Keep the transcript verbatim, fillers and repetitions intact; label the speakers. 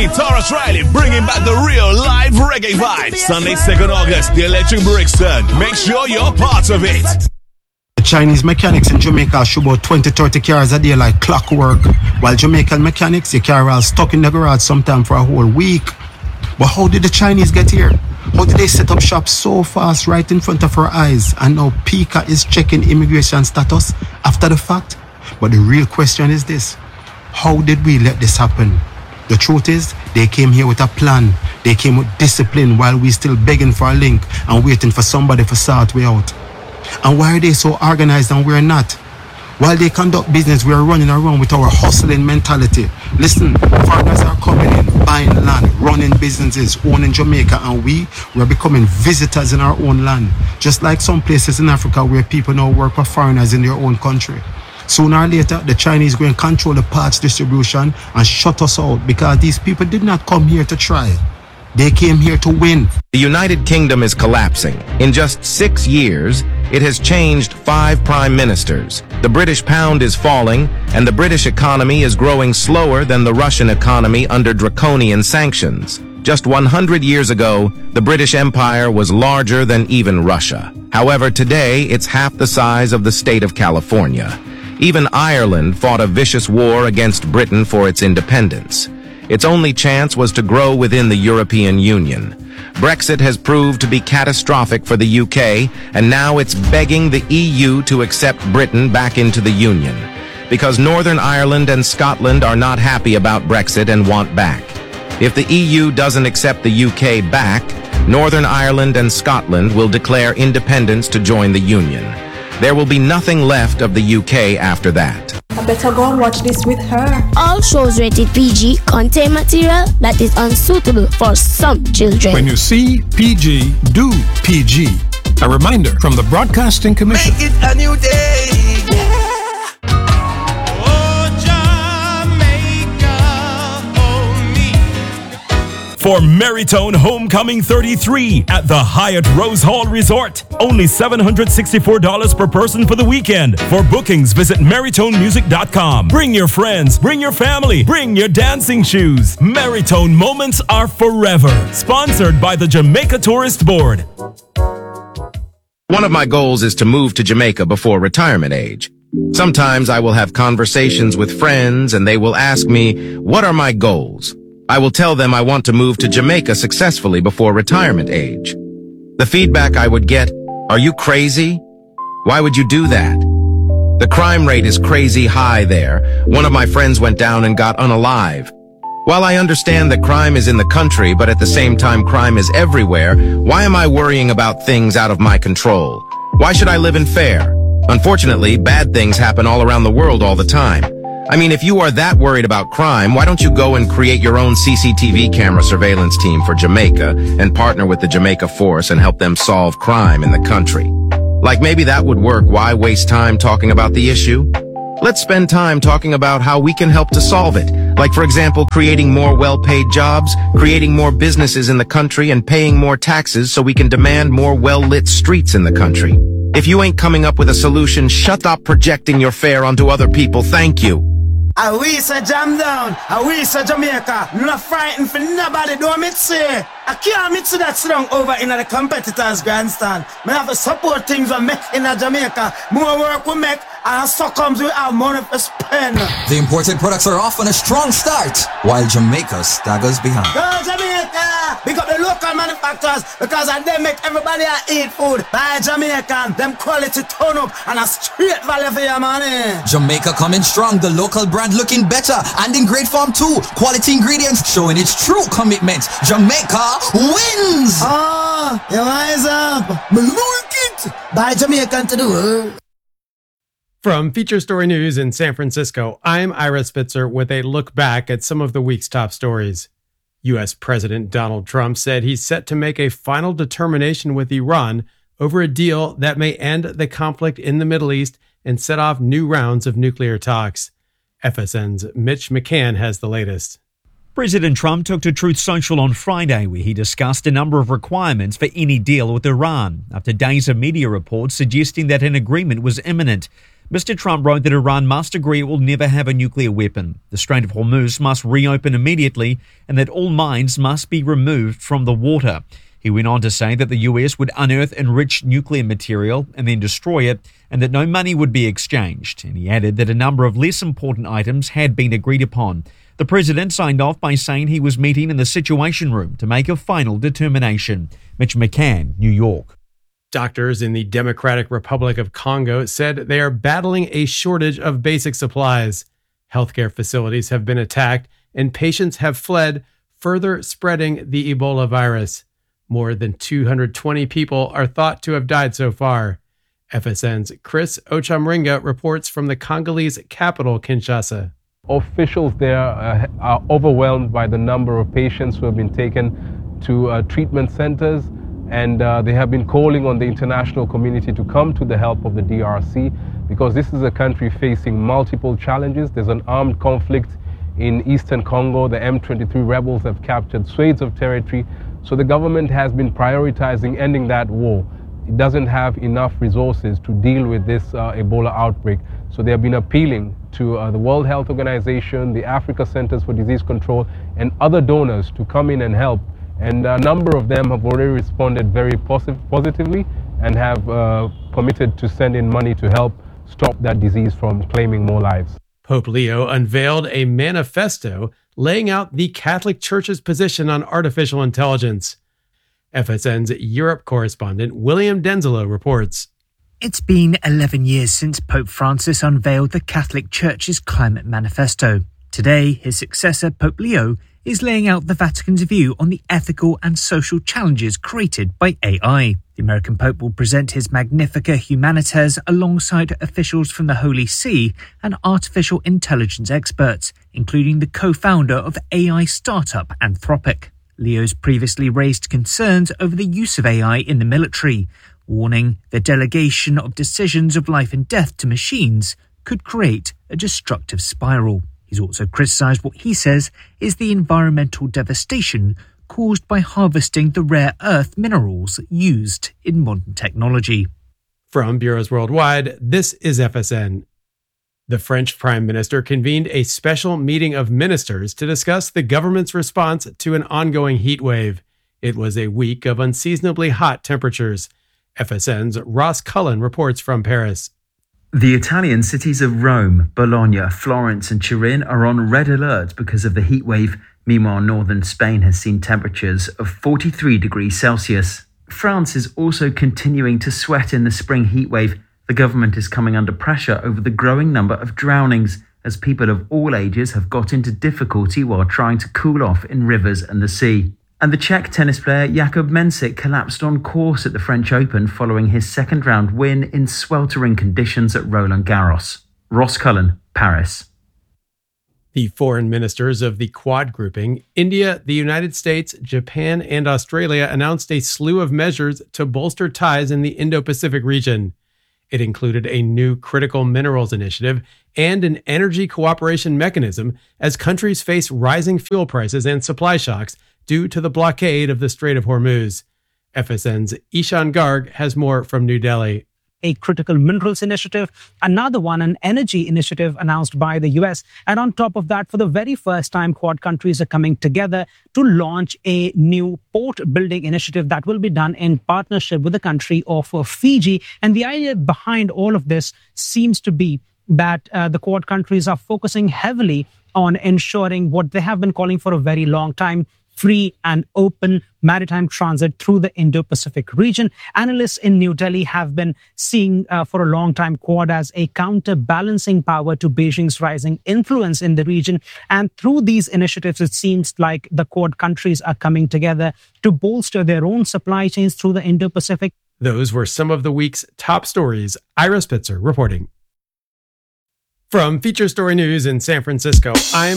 Speaker 1: Taurus Riley, bringing back the real live reggae vibe. Sunday, second August, the Electric Brixton. Make sure you're part of it.
Speaker 2: The Chinese mechanics in Jamaica shoot about twenty to thirty cars a day like clockwork, while Jamaican mechanics, the car are stuck in the garage sometime for a whole week. But how did the Chinese get here? How did they set up shop so fast right in front of our eyes? And now Pika is checking immigration status after the fact? But the real question is this: how did we let this happen? The truth is, they came here with a plan. They came with discipline while we still begging for a link and waiting for somebody to sort way out. And why are they so organized and we're not? While they conduct business, we are running around with our hustling mentality. Listen, foreigners are coming in, buying land, running businesses, owning Jamaica, and we were becoming visitors in our own land. Just like some places in Africa where people now work for foreigners in their own country. Sooner or later, the Chinese go and control the parts distribution and shut us out because these people did not come here to try. They came here to win.
Speaker 3: The United Kingdom is collapsing. In just six years, it has changed five prime ministers. The British pound is falling, and the British economy is growing slower than the Russian economy under draconian sanctions. Just one hundred years ago, the British Empire was larger than even Russia. However, today, it's half the size of the state of California. Even Ireland fought a vicious war against Britain for its independence. Its only chance was to grow within the European Union. Brexit has proved to be catastrophic for the U K, and now it's begging the E U to accept Britain back into the Union. Because Northern Ireland and Scotland are not happy about Brexit and want back. If the E U doesn't accept the U K back, Northern Ireland and Scotland will declare independence to join the Union. There will be nothing left of the U K after that.
Speaker 4: I better go and watch this with her.
Speaker 5: All shows rated P G contain material that is unsuitable for some children.
Speaker 6: When you see P G, do P G. A reminder from the Broadcasting Commission.
Speaker 7: Make it a new day. Yeah.
Speaker 1: For Maritone Homecoming thirty-three at the Hyatt Rose Hall Resort. Only seven hundred sixty-four dollars per person for the weekend. For bookings, visit Maritone Music dot com. Bring your friends, bring your family, bring your dancing shoes. Maritone moments are forever. Sponsored by the Jamaica Tourist Board.
Speaker 3: One of my goals is to move to Jamaica before retirement age. Sometimes I will have conversations with friends and they will ask me, what are my goals? I will tell them I want to move to Jamaica successfully before retirement age. The feedback I would get, are you crazy? Why would you do that? The crime rate is crazy high there. One of my friends went down and got unalive. While I understand that crime is in the country, but at the same time crime is everywhere, why am I worrying about things out of my control? Why should I live in fear? Unfortunately, bad things happen all around the world all the time. I mean, if you are that worried about crime, why don't you go and create your own C C T V camera surveillance team for Jamaica and partner with the Jamaica Force and help them solve crime in the country? Like, maybe that would work. Why waste time talking about the issue? Let's spend time talking about how we can help to solve it. Like, for example, creating more well-paid jobs, creating more businesses in the country, and paying more taxes so we can demand more well-lit streets in the country. If you ain't coming up with a solution, shut up projecting your fear onto other people. Thank you.
Speaker 7: I wish I jam down. I wish I Jamaica. Not frightened for nobody. Don't me say. I can't meet to that strong over in the competitors' grandstand. Me have to support things we make in Jamaica. More work we make, and so comes we have money to spend.
Speaker 8: The imported products are off on a strong start, while Jamaica staggers behind.
Speaker 7: Go Jamaica! Pick up the local manufacturers because they make everybody eat food. Buy Jamaican, them quality turn up and a straight value for your money.
Speaker 8: Jamaica coming strong, the local brand looking better and in great form too. Quality ingredients showing its true commitment. Jamaica wins!
Speaker 7: Oh, you wise up. Look it! Buy Jamaican to the world.
Speaker 9: From Feature Story News in San Francisco, I'm Ira Spitzer with a look back at some of the week's top stories. U S President Donald Trump said he's set to make a final determination with Iran over a deal that may end the conflict in the Middle East and set off new rounds of nuclear talks. F S N's Mitch McCann has the latest.
Speaker 10: President Trump took to Truth Social on Friday where he discussed a number of requirements for any deal with Iran after days of media reports suggesting that an agreement was imminent. Mister Trump wrote that Iran must agree it will never have a nuclear weapon. The Strait of Hormuz must reopen immediately and that all mines must be removed from the water. He went on to say that the U S would unearth enriched nuclear material and then destroy it, and that no money would be exchanged. And he added that a number of less important items had been agreed upon. The president signed off by saying he was meeting in the Situation Room to make a final determination. Mitch McCann, New York.
Speaker 9: Doctors in the Democratic Republic of Congo said they are battling a shortage of basic supplies. Healthcare facilities have been attacked and patients have fled, further spreading the Ebola virus. More than two hundred twenty people are thought to have died so far. F S N's Chris Ochamringa reports from the Congolese capital, Kinshasa.
Speaker 11: Officials there uh, are overwhelmed by the number of patients who have been taken to uh, treatment centers, and uh, they have been calling on the international community to come to the help of the D R C because this is a country facing multiple challenges. There's an armed conflict in eastern Congo. The M twenty-three rebels have captured swathes of territory, so the government has been prioritizing ending that war. It doesn't have enough resources to deal with this uh, Ebola outbreak, so they have been appealing to uh, the World Health Organization, the Africa Centers for Disease Control, and other donors to come in and help. And a number of them have already responded very posi- positively and have uh, committed to send in money to help stop that disease from claiming more lives.
Speaker 9: Pope Leo unveiled a manifesto laying out the Catholic Church's position on artificial intelligence. F S N's Europe correspondent William Denzelo reports.
Speaker 12: It's been eleven years since Pope Francis unveiled the Catholic Church's climate manifesto. Today, his successor, Pope Leo, is laying out the Vatican's view on the ethical and social challenges created by A I. The American Pope will present his Magnificat Humanitas alongside officials from the Holy See and artificial intelligence experts, including the co-founder of A I startup Anthropic. Leo's previously raised concerns over the use of A I in the military, warning the delegation of decisions of life and death to machines could create a destructive spiral. He's also criticised what he says is the environmental devastation caused by harvesting the rare earth minerals used in modern technology.
Speaker 9: From Bureaus Worldwide, this is F S N. The French Prime Minister convened a special meeting of ministers to discuss the government's response to an ongoing heat wave. It was a week of unseasonably hot temperatures. F S N's Ross Cullen reports from Paris.
Speaker 13: The Italian cities of Rome, Bologna, Florence and Turin are on red alert because of the heat wave. Meanwhile, northern Spain has seen temperatures of forty-three degrees Celsius. France is also continuing to sweat in the spring heat wave. The government is coming under pressure over the growing number of drownings as people of all ages have got into difficulty while trying to cool off in rivers and the sea. And the Czech tennis player Jakub Mensik collapsed on course at the French Open following his second round win in sweltering conditions at Roland Garros. Ross Cullen, Paris.
Speaker 9: The foreign ministers of the Quad grouping, India, the United States, Japan, and Australia announced a slew of measures to bolster ties in the Indo-Pacific region. It included a new critical minerals initiative and an energy cooperation mechanism as countries face rising fuel prices and supply shocks due to the blockade of the Strait of Hormuz. F S N's Ishan Garg has more from New Delhi.
Speaker 14: A critical minerals initiative, another one, an energy initiative announced by the U S. And on top of that, for the very first time, Quad countries are coming together to launch a new port building initiative that will be done in partnership with the country of Fiji. And the idea behind all of this seems to be that uh, the Quad countries are focusing heavily on ensuring what they have been calling for a very long time, free and open maritime transit through the Indo-Pacific region. Analysts in New Delhi have been seeing uh, for a long time Quad as a counterbalancing power to Beijing's rising influence in the region. And through these initiatives, it seems like the Quad countries are coming together to bolster their own supply chains through the Indo-Pacific.
Speaker 9: Those were some of the week's top stories. Ira Spitzer reporting. From Feature Story News in San Francisco, I'm